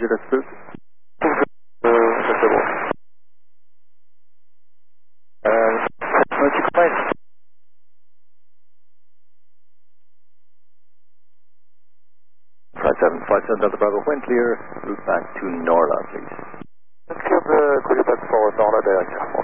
that's approved. C'est bon. What's your complaint? Flight 7 Delta Bravo, when clear, route back to Norla, please. Clear the Courier Pass for Norla direction.